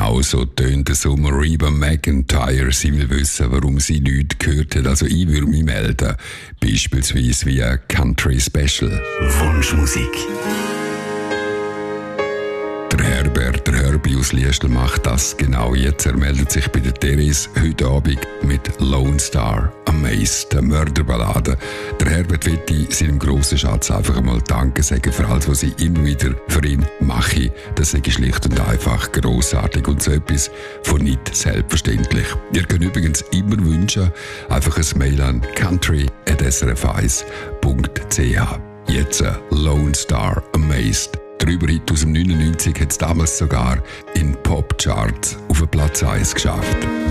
Genau so tönt der Sommer. Reba McEntire. Sie will wissen, warum sie nichts gehört hat. Also ich würde mich melden. Beispielsweise wie ein Country Special. Wunschmusik. Der Herbert, der Herbie aus Liestl macht das genau jetzt. Er meldet sich bei der Therese heute Abend mit Lone Star, Amazed, der Mörderballade. Der Herbert will seinem grossen Schatz einfach einmal Danke sagen für alles, was ich immer wieder für ihn mache. Das sei schlicht und einfach grossartig und so etwas von nicht selbstverständlich. Ihr könnt übrigens immer wünschen, einfach ein Mail an country@srf1.ch. Jetzt Lone Star, Amazed. Der Überhit aus dem 99 hat es damals sogar in Popcharts auf Platz 1 geschafft.